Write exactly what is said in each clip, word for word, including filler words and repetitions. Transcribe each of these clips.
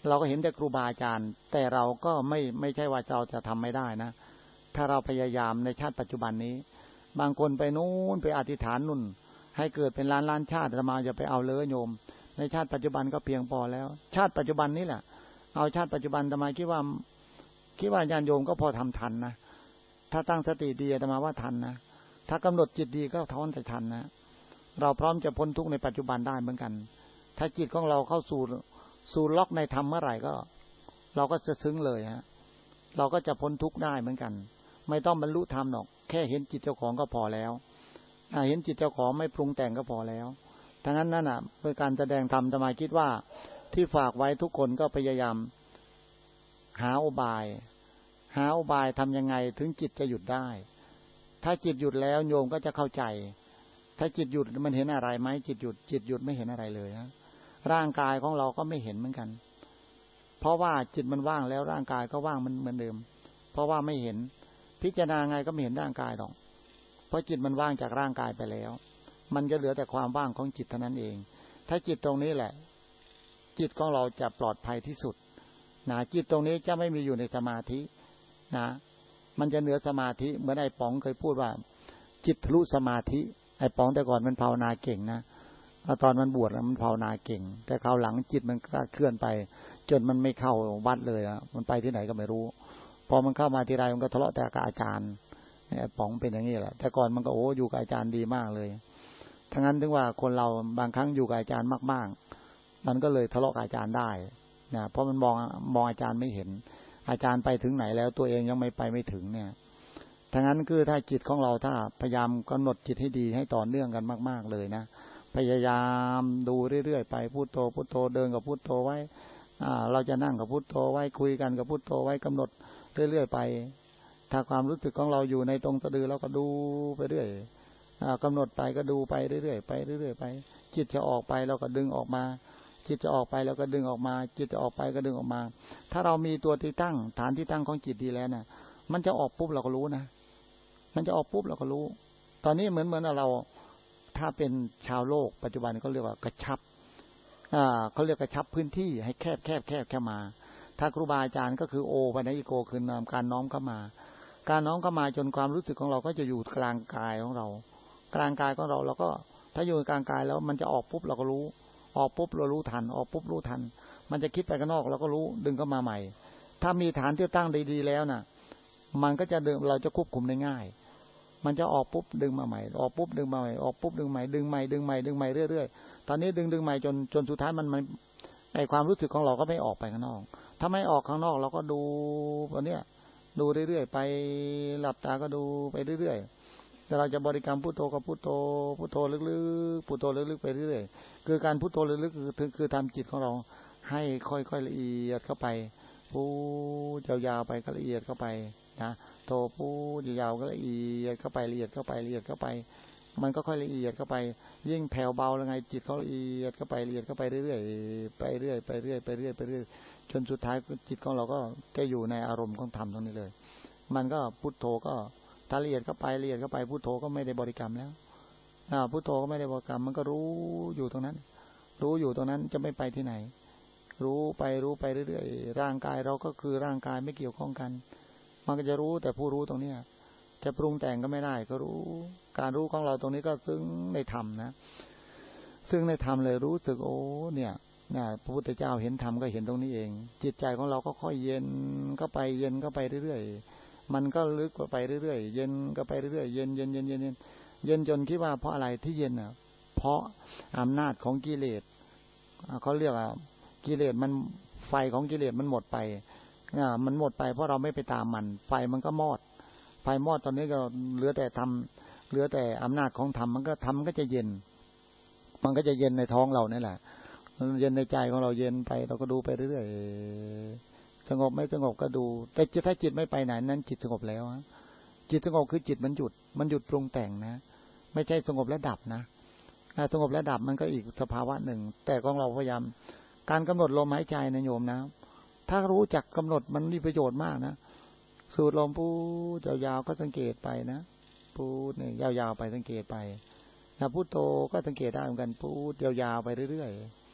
เราก็เห็นแต่ครูบาอาจารย์แต่เราก็ไม่ไม่ใช่ว่าเราจะทำไม่ได้นะถ้าเราพยายามในชาติปัจจุบันนี้บางคนไปนู้นไปอธิษฐานนู่นให้เกิดเป็นล้านล้านชาติอาตมาอย่าไปเอาเลยโยมในชาติปัจจุบันก็เพียงพอแล้วชาติปัจจุบันนี้แหละเอาชาติปัจจุบันอาตมาคิดว่าคิดว่าญาณโยมก็พอทำทันนะถ้าตั้งสติดีอาตมาว่าทันนะถ้ากำหนดจิตดีก็ท้อนแต่ทันนะเราพร้อมจะพ้นทุกข์ในปัจจุบันได้เหมือนกันถ้าจิตของเราเข้าสู่สู่ล็อกในธรรมเมื่อไหร่ก็เราก็จะซึ้งเลยฮะเราก็จะพ้นทุกข์ได้เหมือนกันไม่ต้องบรรลุธรรมหรอกแค่เห็นจิตเจ้าของก็พอแล้วเห็นจิตเจ้าของไม่ปรุงแต่งก็พอแล้วทั้งนั้นนั่นน่ะเป็นการแสดงธรรมจะมาคิดว่าที่ฝากไว้ทุกคนก็พยายามหาอุบายหาอุบายทำยังไงถึงจิตจะหยุดได้ถ้าจิตหยุดแล้วโยมก็จะเข้าใจถ้าจิตหยุดมันเห็นอะไรไหมจิตหยุดจิตหยุดไม่เห็นอะไรเลยนะร่างกายของเราก็ไม่เห็นเหมือนกันเพราะว่าจิตมันว่างแล้วร่างกายก็ว่างมันเหมือนเดิมเพราะว่าไม่เห็นพิจารณาไงก็ไม่เห็นร่างกายหรอกเพราะจิตมันว่างจากร่างกายไปแล้วมันก็เหลือแต่ความว่างของจิตเท่านั้นเองถ้าจิตตรงนี้แหละจิตของเราจะปลอดภัยที่สุดนะจิตตรงนี้จะไม่มีอยู่ในสมาธินะมันจะเหนือสมาธิเหมือนไอ้ป๋องเคยพูดว่าจิตทะลุสมาธิไอ้ป๋องแต่ก่อนมันภาวนาเก่งนะตอนมันบวชแล้วมันภาวนาเก่งแต่คราวหลังจิตมันเคลื่อนไปจนมันไม่เข้าวัดเลยอ่ะมันไปที่ไหนก็ไม่รู้พอมันเข้ามาทีไรมันก็ทะเลาะแต่กับอาจารย์ไอ้ป๋องเป็นอย่างนี้แหละแต่ก่อนมันก็โอ้อยู่กับอาจารย์ดีมากเลยทั้งนั้นถึงว่าคนเราบางครั้งอยู่กับอาจารย์มากๆมันก็เลยทะเลาะกับอาจารย์ได้นะเพราะมันมองมองอาจารย์ไม่เห็นอาจารย์ไปถึงไหนแล้วตัวเองยังไม่ไปไม่ถึงเนี่ยทั้งนั้นคือถ้าจิตของเราถ้าพยายามกำหนดจิตให้ดีให้ต่อเนื่องกันมากๆเลยนะพยายามดูเรื่อยๆไปพุทโธพุทโธเดินกับพุทโธไว้อ่าเราจะนั่งกับพุทโธไว้คุยกันกับพุทโธไว้กำหนดเรื่อยๆไปถ้าความรู้สึกของเราอยู่ในตรงสะดือเราก็ดูไปเรื่อยอ่ากำหนดไปก็ดูไปเรื่อยๆไปเรื่อยๆไปจิตจะออกไปเราก็ดึงออกมาจิตจะออกไปแล้วก็ดึงออกมาจิตจะออกไปก็ดึงออกมาถ้าเรามีตัวที่ตั้งฐานที่ตั้งของจิตดีแล้วนะมันจะออกปุ๊บเราก็รู้นะมันจะออกปุ๊บเราก็รู้ตอนนี้เหมือนเหมือนเราถ้าเป็นชาวโลกปัจจุบันเขาเรียกว่ากระชับอ่าเขาเรียกกระชับพื้นที่ให้แคบแคบแคบแค่มาถ้าครูบาอาจารย์ก็คือโอปัญญิโกคือนามการน้อมเข้ามาการน้อมเข้ามาจนความรู้สึกของเราก็จะอยู่กลางกายของเรากลางกายของเราเราก็ถ้าอยู่กลางกายแล้วมันจะออกปุ๊บเราก็รู้ออกปุ๊บเรารู้ทันออกปุ๊บรู้ทันมันจะคิดไปข้างนอกเราก็รู้ดึงเข้ามาใหม่ถ้ามีฐานที่ตั้งดีๆแล้วน่ะมันก็จะดึงเราจะควบคุมได้ง่ายมันจะออกปุ๊บดึงมาใหม่ออกปุ๊บดึงมาใหม่ออกปุ๊บดึงใหม่ดึงใหม่ดึงใหม่ดึงใหม่เรื่อยๆตอนนี้ดึงดึงใหม่จนจนสุดท้ายมันมันไอความรู้สึกของเราก็ไม่ออกไปข้างนอกถ้าไม่ออกข้างนอกเราก็ดูตัวเนี้ยดูเรื่อยๆไปหลับตาก็ดูไปเรื่อยๆแต่เราจะบริกรรมพุทโธกับพุทโธพุทโธลึกๆพุทโธลึกๆไปเรื่อยๆคือการพุทโธลึกๆคือคือทำจิตของเราให้ค่อยๆละเอียดเข้าไปพูดยาวๆไปก็ละเอียดเข้าไปนะโธพูดยาวๆก็ละเอียดเข้าไปละเอียดเข้าไปละเอียดเข้าไปมันก็ค่อยละเอียดเข้าไปยิ่งแผ่วเบาแล้วไงจิตเขาละเอียดเข้าไปละเอียดเข้าไปเรื่อยๆไปเรื่อยไปเรื่อยไปเรื่อยไปเรื่อยจนสุดท้ายจิตของเราก็จะอยู่ในอารมณ์ของธรรมตรงนี้เลยมันก็พุทโธก็ถ้าละเอียดเข้าไปละเอียดเข้าไปพุทโธก็ไม่ได้บริกรรมแล้วอ่าพุทโธก็ไม่ได้บริกรรมมันก็รู้อยู่ตรงนั้นรู้อยู่ตรงนั้นจะไม่ไปที่ไหนรู้ไปรู้ไปเรื่อยๆร่างกายเราก็คือร่างกายไม่เกี่ยวข้องกันมันก็จะรู้แต่ผู้รู้ตรงนี้จะปรุงแต่งก็ไม่ได้ก็รู้การรู้ของเราตรงนี้ก็ซึ่งในธรรมนะซึ่งในธรรมเลยรู้สึกโอ้เนี่ยนะพระพุทธเจ้าเห็นธรรมก็เห็นตรงนี้เองจิตใจของเราก็ค่อยเย็นเข้าไปเย็นเข้าไปเรื่อยๆมันก็ลึกกว่าไปเรื่อยๆเย็นก็ไปเรื่อยๆเย็นเย็นเย็นเย็นเย็นเย็นจนคิดว่าเพราะอะไรที่เย็นอ่ะเพราะอำนาจของกิเลสเขาเรียกว่ากิเลสมันไฟของกิเลสมันหมดไปอ่ามันหมดไปเพราะเราไม่ไปตามมันไฟมันก็มอดไฟมอดตอนนี้ก็เหลือแต่ธรรมเหลือแต่อำนาจของธรรมมันก็ธรรมก็จะเย็นมันก็จะเย็นในท้องเรานี่แหละเย็นในใจของเราเย็นไปเราก็ดูไปเรื่อยๆสงบไม่สงบก็ดูแต่ถ้าจิตไม่ไปไหนนั้นจิตสงบแล้วจิตสงบคือจิตมันหยุดมันหยุดปรุงแต่งนะไม่ใช่สงบแล้วดับนะสงบแล้วดับมันก็อีกสภาวะหนึ่งแต่ของเราพยายามการกำหนดลมหายใจนะโยมนะถ้ารู้จักกำหนดมันมีประโยชน์มากนะสูดลมพูดยาวๆก็สังเกตไปนะพูดเนี่ยยาวๆไปสังเกตไปนะพุทโธก็สังเกตได้เหมือนกันพูดยาวๆไปเรื่อยๆ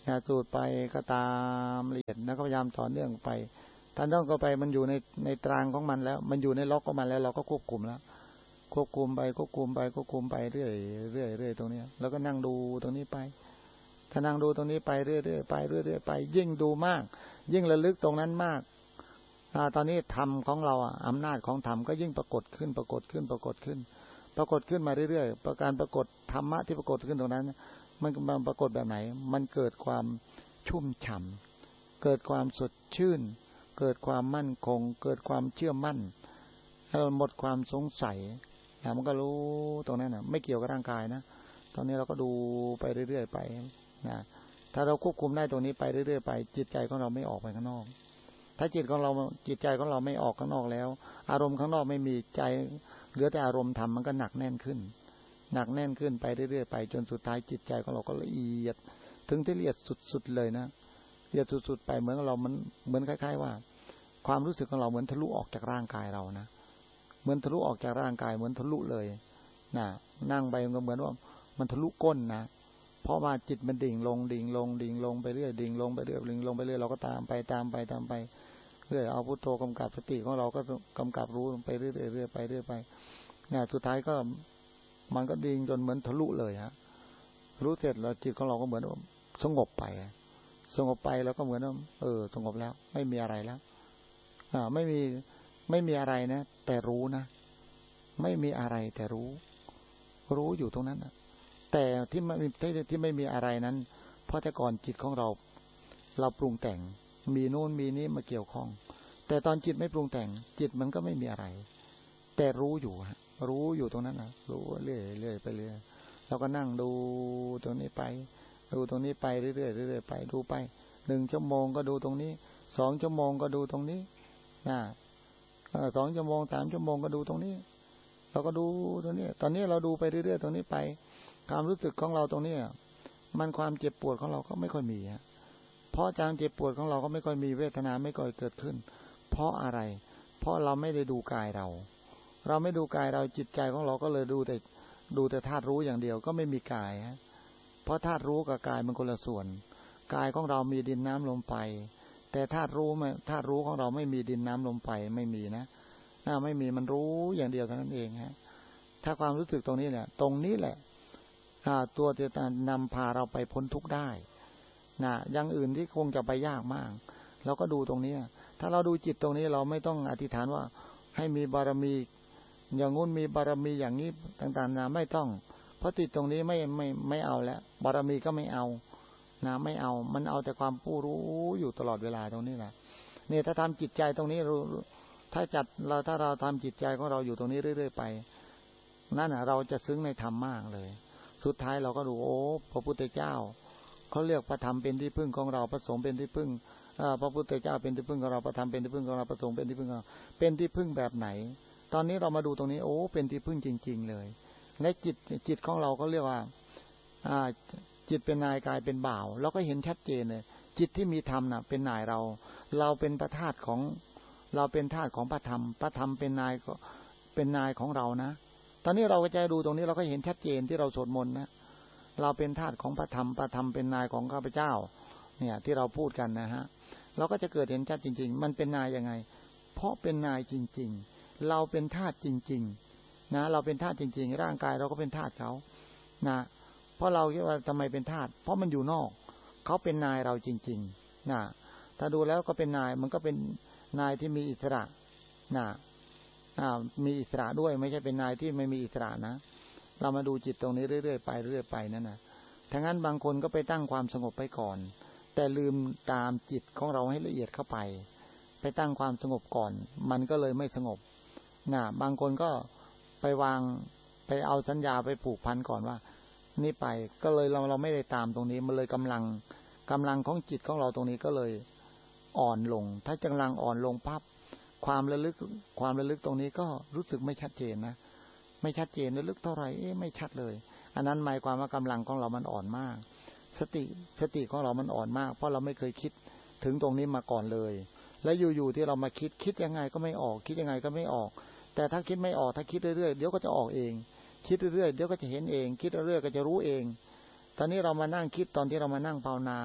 นะสูตรไปก็ตามละเอียดแล้วก็พยายามต่อเนื่องไปท่านต้องก็ไปมันอยู่ในในตรางของมันแล้วมันอยู่ในล็อกของมันแล้วเราก็ควบคุมแล้วควบคุมไปควบคุมไปควบคุมไปเรื่อยเรื่อยเรื่อยตรงนี้แล้วก็นั่งดูตรงนี้ไปถ้านั่งดูตรงนี้ไปเรื่อยเรื่อยไปเรื่อยเรื่อยไปยิ่งดูมากยิ่งระลึกตรงนั้นมากอ่าตอนนี้ธรรมของเราอ่ะอำนาจของธรรมก็ยิ่งปรากฏขึ้นปรากฏขึ้นปรากฏขึ้นปรากฏขึ้นมาเรื่อยๆประการปรากฏธรรมะที่ปรากฏขึ้นตรงนั้นมันมันปรากฏแบบไหนมันเกิดความชุ่มฉ่ำเกิดความสดชื่นเกิดความมั่นคงเกิดความเชื่อมั่นให้เราหมดความสงสัยนะมันก็รู้ตรงนั้นนะไม่เกี่ยวกับร่างกายนะตอนนี้เราก็ดูไปเรื่อยๆไปนะถ้าเราควบคุมได้ตรงนี้ไปเรื่อยๆไปจิตใจของเราไม่ออกไปข้างนอกถ้าจิตของเราจิตใจของเราไม่ออกข้างนอกแล้วอารมณ์ข้างนอกไม่มีใจเหลือแต่อารมณ์ธรรมมันก็หนักแน่นขึ้นหนักแน่นขึ้นไปเรื่อยๆไปจนสุดท้ายจิตใจของเราก็ละเอียดถึงที่ละเอียดสุดๆเลยนะละเอียดสุดๆไปเหมือนเรามันเหมือนคล้ายๆว่าความรู้สึกของเราเหมือนทะลุออกจากร่างกายเรานะเหมือนทะลุออกจากร่างกายเหมือนทะลุเลยนะนั่งไปก็เหมือนว่ามันทะลุก้นนะเพราะว่าจิตมันดิ่งลงดิ่งลงดิ่งลงไปเรื่อยดิ่งลงไปเรื่อยดิ่งลงไปเรื่อยเราก็ตามไปตามไปตามไปเรื่อยเอาพุทโธกำกับสติของเราก็กำกับรู้ไปเรื่อยเรื่อยไปเรื่อยไปเนี่ยสุดท้ายก็มันก็ดิ่งจนเหมือนทะลุเลยฮะรู้เสร็จแล้วจิตของเราก็เหมือนสงบไปสงบไปแล้วก็เหมือนว่าเออสงบแล้วไม่มีอะไรแล้วอ่าไม่มีไม่มีอะไรนะแต่รู้นะไม่มีอะไรแต่รู้รู้อยู่ตรงนั้นนะแต่ที่ไม่ที่ที่ไม่มีอะไรนั้นเพราะแต่ก่อนจิตของเราเราปรุงแต่งมีโน่นมีนี้มาเกี่ยวข้องแต่ตอนจิตไม่ปรุงแต่งจิตมันก็ไม่มีอะไรแต่รู้อยู่ฮะรู้อยู่ตรงนั้นนะรู้เรื่อยเรื่อยไปเรื่อยเราก็นั่งดูตรงนี้ไปดูตรงนี้ไปเรื่อยเรื่อยเรื่อยไปดูไปหนึ่งชั่วโมงก็ดูตรงนี้สองชั่วโมงก็ดูตรงนี้นะสองชั่วโมงสามชั่วโมงก็ดูตรงนี้เราก็ดูตรงนี้ตอนนี้เราดูไปเรื่อยๆตรงนี้ไปความรู้สึกของเราตรงนี้มันความเจ็บปวดของเราก็ไม่ค่อยมีฮะเพราะจางเจ็บปวดของเราก็ไม่ค่อยมีเวทนาไม่ค่อยเกิดขึ้นเพราะอะไรเพราะเราไม่ได้ดูกายเราเราไม่ดูกายเราจิตใจของเราก็เลยดูแต่ดูแต่ธาตุรู้อย่างเดียวก็ไม่มีกายฮะเพราะธาตุรู้กับกายมันคนละส่วนกายของเรามีดินน้ำลมไฟแต่ธาตุรู้ไม่ธาตุรู้ของเราไม่มีดินน้ำลมไฟไม่มีนะน่าไม่มีมันรู้อย่างเดียวเท่านั้นเองฮะถ้าความรู้สึกตรงนี้เนี่ยตรงนี้แหละตัวจะนำพาเราไปพ้นทุกข์ได้นะอย่างอื่นที่คงจะไปยากมากเราก็ดูตรงนี้ถ้าเราดูจิตตรงนี้เราไม่ต้องอธิษฐานว่าให้มีบารมีอย่างงู้นมีบารมีอย่างนี้ต่างๆนะไม่ต้องเพราะติดตรงนี้ไม่ไม่ไม่เอาแล้วบารมีก็ไม่เอานะไม่เอามันเอาแต่ความผู้รู้อยู่ตลอดเวลาตรงนี้แหละนี่ถ้าทำจิตใจตรงนี้รู้ถ้าจัดเราถ้าเราทำจิตใจของเราอยู่ตรงนี้เรื่อยๆไปนั่นน่ะเราจะซึ้งในธรรมมากเลยสุดท้ายเราก็ดูโอ้พระพุทธเจ้าเขาเรียกพระธรรมเป็นที่พึ่งของเราพระสงฆ์เป็นที่พึ่งพระพุทธเจ้าเป็นที่พึ่งของเราพระธรรมเป็นที่พึ่งของเราพระสงฆ์เป็นที่พึ่งของเราเป็นที่พึ่งแบบไหนตอนนี้เรามาดูตรงนี้โอ้เป็นที่พึ่งจริงๆเลยและจิตจิตของเราก็เรียกว่าอ่าจิตเป็นนายกายเป็นบ่าวเราก็เห็นชัดเจนเลยจิตที่มีธรรมน่ะเป็นนายเราเราเป็นพระธาตุของเราเป็นธาตุของพระธรรมพระธรรมเป็นนายเป็นนายของเรานะตอนนี้เราก็จะดูตรงนี้เราก็เห็นชัดเจนที่เราสวดมนต์นะเราเป็นธาตุของพระธรรมพระธรรมเป็นนายของข้าพเจ้าเนี่ยที่เราพูดกันนะฮะเราก็จะเกิดเห็นชัดจริงๆมันเป็นนายยังไงเพราะเป็นนายจริงๆเราเป็นธาตุจริงๆนะเราเป็นธาตุจริงๆร่างกายเราก็เป็นธาตุเขานะเพราะเราคิดว่าทำไมเป็นธาตุเพราะมันอยู่นอกเขาเป็นนายเราจริงๆนะถ้าดูแล้วก็เป็นนายมันก็เป็นนายที่มีอิสระนะมีอิสระด้วยไม่ใช่เป็นนายที่ไม่มีอิสระนะเรามาดูจิตตรงนี้เรื่อยๆไปเรื่อยไปนั่นนะทั้งนั้นบางคนก็ไปตั้งความสงบไปก่อนแต่ลืมตามจิตของเราให้ละเอียดเข้าไปไปตั้งความสงบก่อนมันก็เลยไม่สงบนะบางคนก็ไปวางไปเอาสัญญาไปผูกพันก่อนว่านี่ไปก็เลยเราเราไม่ได้ตามตรงนี้มันเลยกำลังกำลังของจิตของเราตรงนี้ก็เลยอ่อนลงถ้ากำลังอ่อนลงปั๊บความระลึกความระลึกตรงนี้ก็รู้สึกไม่ชัดเจนนะไม่ชัดเจนระลึกเท่าไหร่เอ๊ะไม่ชัดเลยอันนั้นหมายความว่ากำลังของเรามันอ่อนมากสติสติของเรามันอ่อนมากเพราะเราไม่เคยคิดถึงตรงนี้มาก่อนเลยแล้วอยู่ๆที่เรามาคิดคิดยังไงก็ไม่ออกคิดยังไงก็ไม่ออกแต่ถ้าคิดไม่ออกถ้าคิดเรื่อยๆเดี๋ยวก็จะออกเองคิดเรื่อยๆเดี๋ยวก็จะเห็นเองคิดเรื่อยๆก็จะรู้เองตอนนี้เรามานั่งคิดตอนที่เรามานั่งภาวนา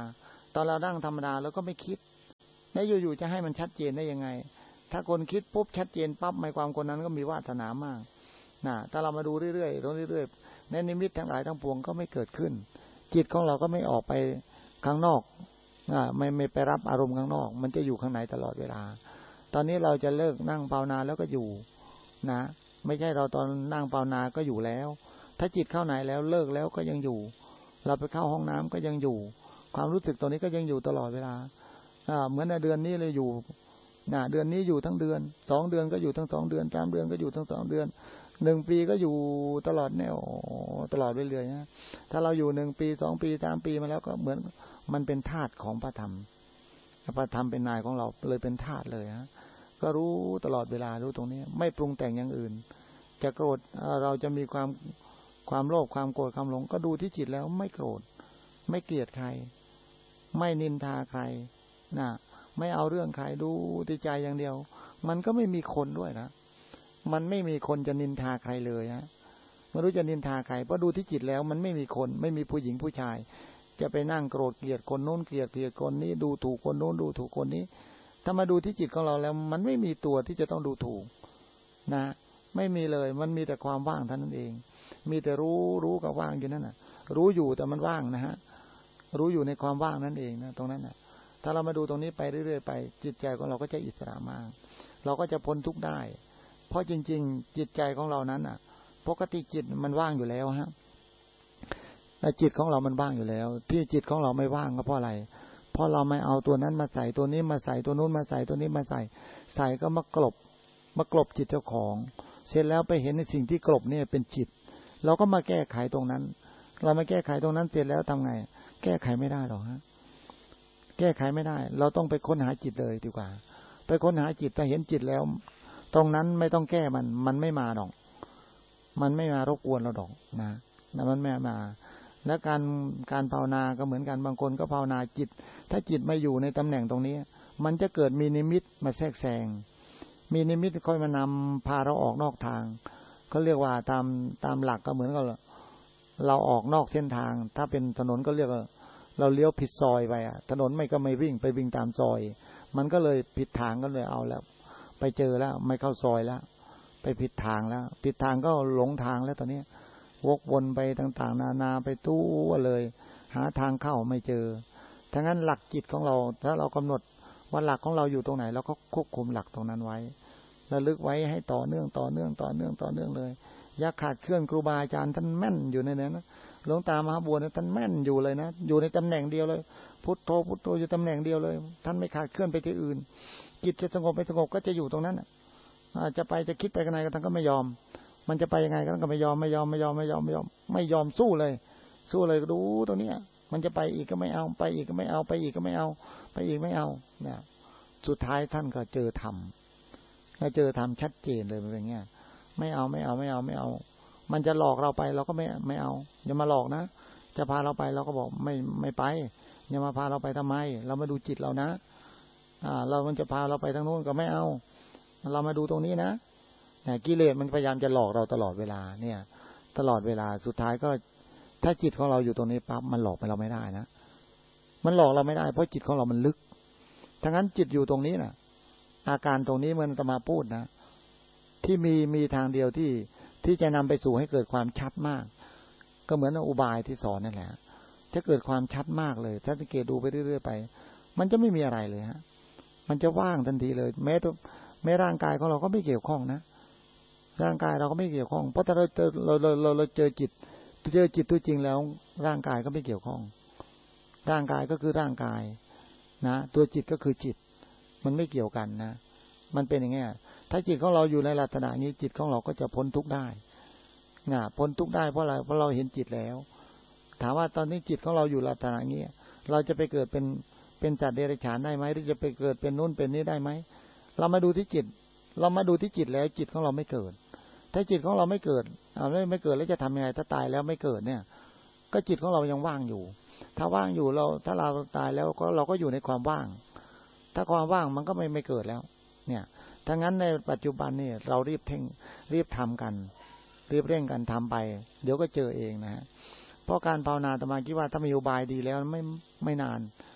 ตอนเรานั่งธรรมดาเราก็ไม่คิดแล้วอยู่ๆจะให้มันชัดเจนได้ยังไงถ้าคนคิดปุ๊บชัดเจนปั๊บหมายความคนนั้นก็มีวาสนามากนะถ้าเรามาดูเรื่อยๆเรื่อยๆในนิมิตทั้งหลายทั้งปวงก็ไม่เกิดขึ้นจิตของเราก็ไม่ออกไปข้างนอกอ่าไม่ไม่ไปรับอารมณ์ข้างนอกมันจะอยู่ข้างในตลอดเวลาตอนนี้เราจะเลิกนั่งภาวนาแล้วก็อยู่นะไม่ใช่เราตอนนั่งภาวนาก็อยู่แล้วถ้าจิตเข้าไหนแล้วเลิกแล้วก็ยังอยู่เราไปเข้าห้องน้ำก็ยังอยู่ความรู้สึกตัวนี้ก็ยังอยู่ตลอดเวลาอ่าเหมือนในเดือนนี้เลยอยู่นะเดือนนี้อยู่ทั้งเดือนสองเดือนก็อยู่ทั้งสองเดือนสามเดือนก็อยู่ทั้งสองเดือนหนึ่งปีก็อยู่ตลอดแนวตลอดเรื่อยๆนะถ้าเราอยู่หนึ่งปีสองปีสามปีมาแล้วก็เหมือนมันเป็นธาตุของพระธรรมพระธรรมเป็นนายของเราเลยเป็นธาตุเลยฮะก็รู้ตลอดเวลารู้ตรงนี้ไม่ปรุงแต่งอย่างอื่นจะโกรธเราจะมีความความโลภความโกรธความหลงก็ดูที่จิตแล้วไม่โกรธไม่เกลียดใครไม่นินทาใครนะไม่เอาเรื่องใครดูที่ใจอย่างเดียวมันก็ไม่มีคนด้วยนะมันไม่มีคนจะนินทาใครเลยฮะไม่รู้จะนินทาใครเพราะดูที่จิตแล้วมันไม่มีคนไม่มีผู้หญิงผู้ชายจะไปนั่งโกรธเกลียดคนโน้นเกลียดเกลียดคนนี้ดูถูกคนโน้นดูถูกคนนี้ถ้ามาดูที่จิตของเราแล้วมันไม่มีตัวที่จะต้องดูถูกนะไม่มีเลยมันมีแต่ความว่างเท่านั้นเองมีแต่รู้รู้กับว่างอยู่นั่นน่ะรู้อยู่แต่มันว่างนะฮะรู้อยู่ในความว่างนั่นเองนะตรงนั้นน่ะถ้าเรามาดูตรงนี้ไปเรื่อยๆไปจิตใจของเราก็จะอิสระมากเราก็จะพ้นทุกข์ได้เพราะจริงๆจิตใจของเรานั้นน่ะปกติจิตมันว่างอยู่แล้วฮะแต่จิตของเรามันว่างอยู่แล้วที่จิตของเราไม่ว่างก็เพราะอะไรเพราะเราไม่เอาตัวนั้นมาใส่ตัวนี้มาใส่ตัวนู้นมาใส่ตัวนี้มาใส่ใส่ก็มากลบมากลบจิตเจ้าของเสร็จแล้วไปเห็นในสิ่งที่กลบเนี่ยเป็นจิตเราก็มาแก้ไขตรงนั้นเรามาแก้ไขตรงนั้นเสร็จแล้วทำไงแก้ไขไม่ได้หรอกฮะแก้ไขไม่ได้เราต้องไปค้นหาจิตเลยดีกว่าไปค้นหาจิตถ้าเห็นจิตแล้วตรงนั้นไม่ต้องแก้มันมันไม่มาดอกมันไม่มารบกวนเราดอกนะนะมันไม่มาแล้วการการภาวนาก็เหมือนกันบางคนก็ภาวนาจิตถ้าจิตไม่อยู่ในตำแหน่งตรงนี้มันจะเกิดมีนิมิตมาแทรกแซงมีนิมิตค่อยมานำพาเราออกนอกทางเขาเรียกว่าตามตามหลักก็เหมือนกับเราออกนอกเส้นทางถ้าเป็นถนนก็เรียกว่าเราเลี้ยวผิดซอยไปอ่ะถนนไม่ก็ไม่วิ่งไปวิ่งตามซอยมันก็เลยผิดทางก็เลยเอาแล้วไปเจอแล้วไม่เข้าซอยแล้วไปผิดทางแล้วผิดทางก็หลงทางแล้วตอนนี้วกวนไปต่างๆนานาไปตู้เลยหาทางเข้าไม่เจอทั้งนั้นหลักจิตของเราถ้าเรากำหนดว่าหลักของเราอยู่ตรงไหนเราก็ควบคุมหลักตรงนั้นไว้ระลึกไว้ให้ต่อเนื่องต่อเนื่องต่อเนื่องต่อเนื่องเลยอย่าขาดเคลื่อนครูบาอาจารย์ท่านแม่นอยู่ในนั้นนะหลวงตามหาบัวนะท่านแม่นอยู่เลยนะอยู่ในตำแหน่งเดียวเลยพุทโธพุทโธอยู่ตำแหน่งเดียวเลยท่านไม่ขาดเคลื่อนไปที่อื่นจิตจะสงบไม่สงบก็จะอยู่ตรงนั้นอาจจะไปจะคิดไปข้างในก็ท่านก็ไม่ยอมมันจะไปยังไงก็ท่านก็ไม่ยอมไม่ยอมไม่ยอมไม่ยอมไม่ยอมไม่ยอมสู้เลยสู้เลยดูตรงนี้มันจะไปอีกก็ไม่เอาไปอีกก็ไม่เอาไปอีกก็ไม่เอาไปอีกไม่เอาเนี่ยสุดท้ายท่านก็เจอธรรมแล้วเจอธรรมชัดเจนเลยเป็นอย่างเงี้ยไม่เอาไม่เอาไม่เอาไม่เอามันจะหลอกเราไปเราก็ไม่ไม่เอาอย่ามาหลอกนะจะพาเราไปเราก็บอกไม่ไม่ไปอย่ามาพาเราไปทำไมเรามาดูจิตเรานะอ่าเรามันจะพาเราไปทางโน้นก็ไม่เอาเรามาดูตรงนี้นะเนี่ยกิเลสมันพยายามจะหลอกเราตลอดเวลาเนี่ยตลอดเวลาสุดท้ายก็ถ้าจิตของเราอยู่ตรงนี้ปั๊บมันหลอกไปเราไม่ได้นะมันหลอกเราไม่ได้เพราะจิตของเรามันลึกทั้งนั้นจิตอยู่ตรงนี้น่ะอาการตรงนี้มันจะมาพูดนะที่มีมีทางเดียวที่ที่จะนำไปสู่ให้เกิดความชัดมากก็เหมือนอุบายที่สอนนั่นแหละจะเกิดความชัดมากเลยถ้าสังเกตดูไปเรื่อยๆไปมันจะไม่มีอะไรเลยฮะมันจะว่างทันทีเลยแม้ตัวแม้ร่างกายของเราก็ไม่เกี่ยวข้องนะร่างกายเราก็ไม่เกี่ยวข้องเพราะถ้าเราเจอเราเราเราเราเจอจิตเจอจิตตัวจริงแล้วร่างกายก็ไม่เกี่ยวข้องร่างกายก็คือร่างกายนะตัวจิตก็คือจิตมันไม่เกี่ยวกันนะมันเป็นอย่างเงี้ยถ้าจิตของเราอยู่ในลักษณะนี้จิตของเราก็จะพ้นทุกข์ได้นะพ้นทุกข์ได้เพราะอะไรเพราะเราเห็นจิตแล้วถามว่าตอนนี้จิตของเราอยู่ลักษณะนี้เราจะไปเกิดเป็นเป็นสัตว์เดรัจฉานได้ไหมหรือจะไปเกิดเป็นนู่นเป็นนี้ได้ไหมเรามาดูที่จิตเรามาดูที่จิตแล้วจิตของเราไม่เกิดถ้าจิตของเราไม่เกิดอ่าไม่ไม่เกิดแล้วจะทำยังไงถ้าตายแล้วไม่เกิดเนี่ยก็จิตของเรายังว่างอยู่ถ้าว่างอยู่เราถ้าเราตายแล้วก็เราก็อยู่ในความว่างถ้าความว่างมันก็ไม่ไม่เกิดแล้วเนี่ยถ้างั้นในปัจจุบันนี่เรารีบเพ่งรีบทำกันรีบเร่งกันทำไปเดี๋ยวก็เจอเองนะเพราะการภาวนาอาตมาคิดว่าถ้ามีอุบายดีแล้วไม่ไม่นาน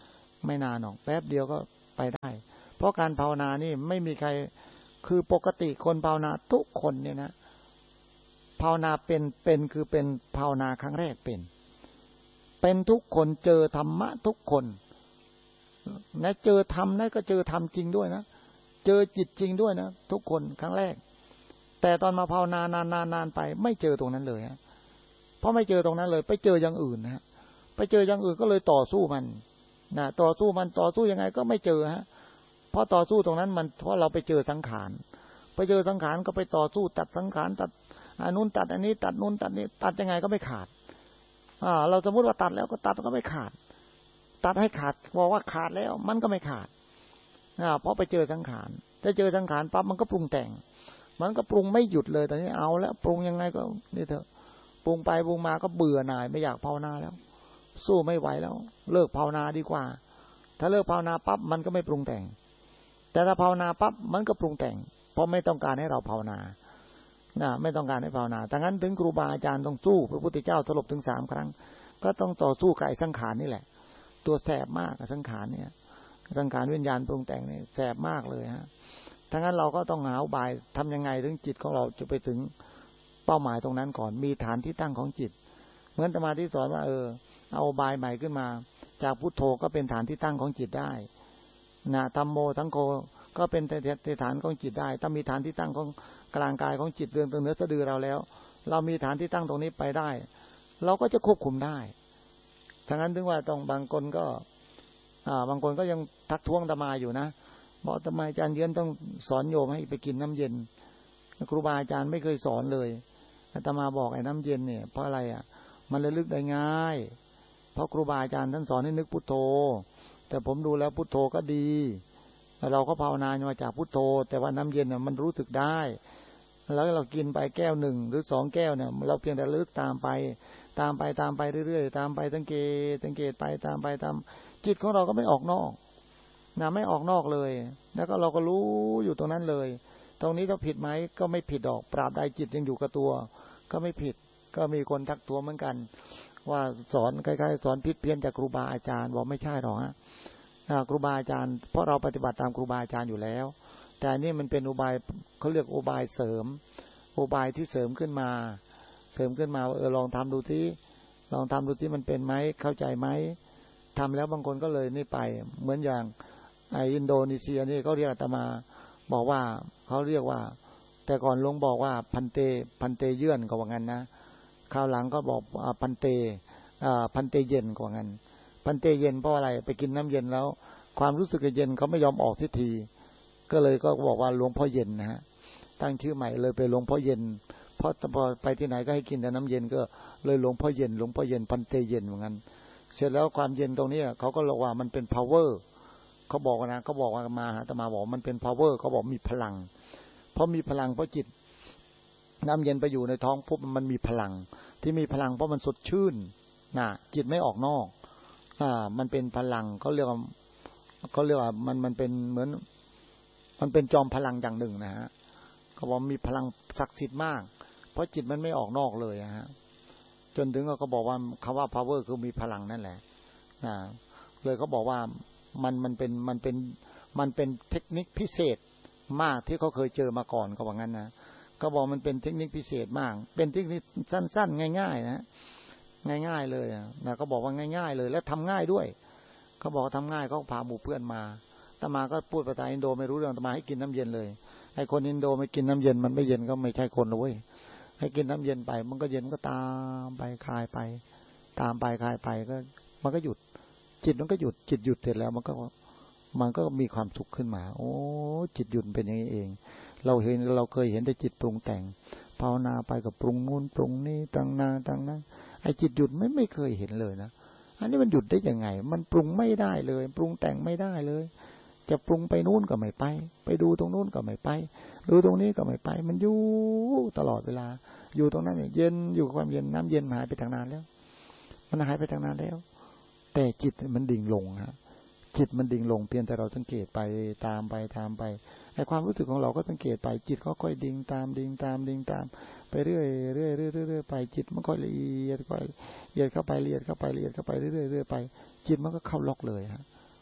ไม่นานหรอกแป๊บเดียวก็ไปได้เพราะการภาวนานี่ไม่มีใครคือปกติคนภาวนาทุกคนเนี่ยนะภาวนาเป็นเป็นคือเป็นภาวนาครั้งแรกเป็นเป็นทุกคนเจอธรรมะทุกคนนะเจอธรรมนะก็เจอธรรมจริงด้วยนะเจอจิตจริงด้วยนะทุกคนครั้งแรกแต่ตอนมาภาวนานานๆนานไปไม่เจอตรงนั้นเลยฮะเพราะไม่เจอตรงนั้นเลยไปเจออย่างอื่นนะไปเจออย่างอื่นก็เลยต่อสู้มันนะต่อสู้มันต่อสู้ยังไงก็ไม่เจอฮะเพราะต่อสู้ตรงนั้นมันเพราะเราไปเจอสังขารไปเจอสังขารก็ไปต่อสู้ตัดสังขารตัดอันนู้นตัดอันนี้ตัดนู้นตัดนี้ตัดยังไงก็ไม่ขาดอ่าเราสมมติว่าตัดแล้วก็ตัดก็ไม่ขาดตัดให้ขาดบอกว่าขาดแล้วมันก็ไม่ขาดอ่าเพราะไปเจอสังขารถ้าเจอสังขารปั๊บมันก็ปรุงแต่งมันก็ปรุงไม่หยุดเลยตอนนี้เอาแล้วปรุงยังไงก็นี่เถอะปรุงไปปรุงมาก็เบื่อหน่ายไม่อยากภาวนาแล้วสู้ไม่ไหวแล้วเลิกภาวนาดีกว่าถ้าเลิกภาวนาปั๊บมันก็ไม่ปรุงแต่งแต่ถ้าภาวนาปั๊บมันก็ปรุงแต่งเพราะไม่ต้องการให้เราภาวนานะไม่ต้องการให้ภาวนาดังนั้นถึงครูบาอาจารย์ต้องสู้พระพุทธเจ้าสลบถึงสามครั้งก็ต้องต่อสู้กับไอ้สังขารนี่แหละตัวแสบมากกับสังขารเนี่ยสังขารวิญญาณปรุงแต่งนี่แสบมากเลยฮะดังนั้นเราก็ต้องหาอุบายทำยังไงถึงจิตของเราจะไปถึงเป้าหมายตรงนั้นก่อนมีฐานที่ตั้งของจิตเหมือนอาตมาที่สอนว่าเออเอาอุบายใหม่ขึ้นมาจากพุทโธก็เป็นฐานที่ตั้งของจิตได้นะธัมโมทั้งโฆก็เป็นฐานของจิตได้ถ้ามีฐานที่ตั้งของกลางกายของจิตเรื่องตรงเนื้อสะดือเราแล้วเรามีฐานที่ตั้งตรงนี้ไปได้เราก็จะควบคุมได้ทั้งนั้นถึงว่าต้องบางคนก็อ่าบางคนก็ยังทักท้วงอาตมาอยู่นะบอกทำไมอาจารย์เยือนต้องสอนโยมให้ไปกินน้ำเย็นครูบาอาจารย์ไม่เคยสอนเลยอาตมาบอกไอ้น้ำเย็นเนี่ยเพราะอะไรอ่ะมันระลึกได้ง่ายเพราะครูบาอาจารย์ท่านสอนให้นึกพุทโธแต่ผมดูแล้วพุทโธก็ดีเราก็ภาวนามาจากพุทโธแต่ว่าน้ำเย็นน่ะมันรู้สึกได้แล้วเรากินไปแก้วหนึ่งหรือสองแก้วเนี่ยเราเพียงแต่ระลึกตามไปตามไปตามไปเรื่อยๆตามไปสังเกตสังเกตไปตามไปตามจิตของเราก็ไม่ออกนอกนะไม่ออกนอกเลยแล้วก็เราก็รู้อยู่ตรงนั้นเลยตรงนี้ต้องผิดไหมก็ไม่ผิดดอกปราบใดจิตยังอยู่กับตัวก็ไม่ผิดก็มีคนทักท้วงเหมือนกันว่าสอนคล้ายๆสอนผิดเพี้ยนจากครูบาอาจารย์บอกไม่ใช่หรอกฮะครูบาอาจารย์เพราะเราปฏิบัติตามครูบาอาจารย์อยู่แล้วแต่อันนี้มันเป็นอุบายเขาเรียกอุบายเสริมอุบายที่เสริมขึ้นมาเสริมขึ้นมาเออลองทำดูที่ลองทำดูที่มันเป็นไหมเข้าใจไหมทำแล้วบางคนก็เลยนี่ไปเหมือนอย่างไออินโดนีเซียนี่เขาเรียกอาตมาบอกว่าเขาเรียกว่าแต่ก่อนลงบอกว่าพันเตพันเตเยื่อนก็ว่างั้นนะคราวหลังก็บอกพันเตพันเตเย็นก็ว่างั้นพันเตเย็นเพราะอะไรไปกินน้ำเย็นแล้วความรู้สึกเย็นเขาไม่ยอมออกทีทีก็เลยก็บอกว่าหลวงพ่อเย็นนะฮะตั้งชื่อใหม่เลยไปหลวงพ่อเย็นเพราะพอไปที่ไหนก็ให้กินแต่น้ำเย็นก็เลยหลวงพ่อเย็นหลวงพ่อเย็นพันเตเย็นเหมือนกันเสร็จแล้วความเย็นตรงนี้เขาก็บอกว่ามันเป็น power เขาบอกนะเขาบอกว่ามาอาตมาบอกมันเป็น power เขาบอกมีพลังเพราะมีพลังเพราะจิตน้ำเย็นไปอยู่ในท้องปุ๊บมันมีพลังที่มีพลังเพราะมันสดชื่นนะจิตไม่ออกนอกอ่ามันเป็นพลังเขาเรียกว่าเขาเรียกว่ามันมันเป็นเหมือนมันเป็นจอมพลังอย่างหนึ่งนะฮะเขาบอกมีพลังศักดิ์สิทธิ์มากเพราะจิตมันไม่ออกนอกเลยฮะจนถึงเขาบอกว่าคำว่า power คือมีพลังนั่นแหละนะเลยเขาบอกว่ามันมันเป็นมันเป็นมันเป็นเทคนิคพิเศษมากที่เขาเคยเจอมาก่อนเขาบอกงั้นนะเขาบอกมันเป็นเทคนิคพิเศษมากเป็นเทคนิคสั้นๆง่ายๆนะง่ายๆเลยนะเขาบอกว่าง่ายๆเลยและทำง่ายด้วยเขาบอกทำง่ายเขาพาหมู่เพื่อนมาอาตมาก็พูดภาษาอินโดไม่รู้เรื่องอาตมาให้กินน้ำเย็นเลยไอ้คนอินโดไม่กินน้ำเย็นมันไม่เย็นก็ไม่ใช่คนเลยให้กินน้ำเย็นไปมันก็เย็นก็ตามไปคลายไปตามไปคลายไปก็มันก็หยุดจิตมันก็หยุดจิตหยุดเสร็จแล้วมันก็มันก็มีความสุขขึ้นมาโอ้จิตหยุดเป็นอย่างนี้เองเราเห็นเราเคยเห็นแต่จิตปรุงแต่งภาวนาไปกับปรุงนู่นปรุงนี่ตั้งนาตั้งนั้นไอ้จิตหยุดไม่ไม่เคยเห็นเลยนะอันนี้มันหยุดได้ยังไงมันปรุงไม่ได้เลยปรุงแต่งไม่ได้เลยจะปรุงไปนู่นก็ไม่ไปไปดูตรงนู่นก็ไม่ไปดูตรงนี้ก็ไม่ไปมันอยู่ตลอดเวลาอยู่ตรงนั้นเย็นอยู่ความเย็นน้ำเย็นหายไปทางนานแล้วมันหายไปทางนานแล้วแต่จิตมันดิ่งลงฮะจิตมันดิ่งลงเพียงแต่เราสังเกตไปตามไปตามไปไอ้ความรู้สึกของเราก็สังเกตไปจิตก็ค่อยดิ่งตามดิ่งตามดิ่งตามไปเรื่อยเรื่อยเรื่อยเรื่อยไปจิตมันก็ละเอียดค่อยละเอียดเข้าไปละเอียดเข้าไปละเอียดเข้าไปเรื่อยเรื่อยไปจิตมันก็เข้าล็อกเลยฮะ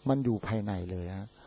มันอยู่ภายในเลยฮะ